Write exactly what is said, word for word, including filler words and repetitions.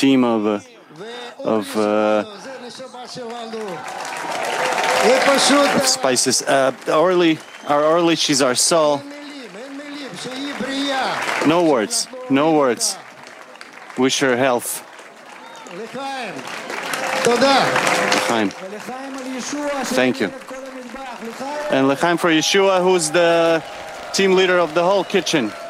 team of uh, of, uh, of spices. Uh, Orly, our Orly, she's our soul. No words, no words. Wish her health. L'chaim. Thank you. And l'chaim for Yeshua, who's the team leader of the whole kitchen.